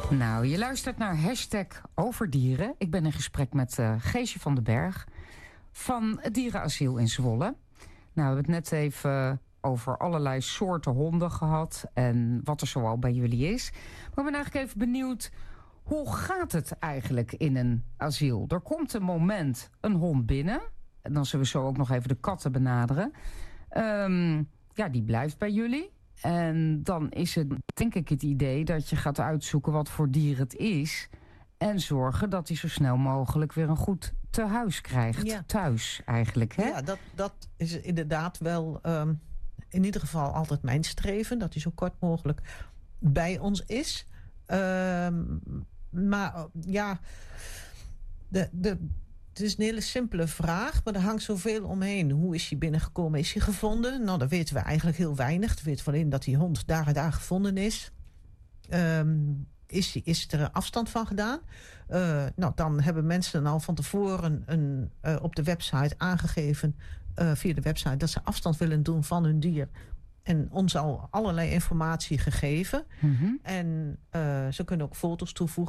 Nou, je luistert naar #Overdieren. Ik ben in gesprek met Geesje van den Berg van het dierenasiel in Zwolle. Nou, we hebben het net even over allerlei soorten honden gehad en wat er zoal bij jullie is. Maar ik ben eigenlijk even benieuwd, hoe gaat het eigenlijk in een asiel? Er komt een moment een hond binnen. En dan zullen we zo ook nog even de katten benaderen. Ja, die blijft bij jullie. En dan is het denk ik het idee dat je gaat uitzoeken wat voor dier het is. En zorgen dat hij zo snel mogelijk weer een goed tehuis krijgt. Ja. Thuis eigenlijk, hè? Ja, dat is inderdaad wel in ieder geval altijd mijn streven. Dat hij zo kort mogelijk bij ons is. Maar ja, het is een hele simpele vraag, maar er hangt zoveel omheen. Hoe is hij binnengekomen? Is hij gevonden? Nou, dat weten we eigenlijk heel weinig. We weten alleen dat die hond daar en daar gevonden is. Is er afstand van gedaan? Nou, dan hebben mensen al van tevoren op de website aangegeven, via de website, dat ze afstand willen doen van hun dier. En ons al allerlei informatie gegeven. Mm-hmm. En ze kunnen ook foto's toevoegen.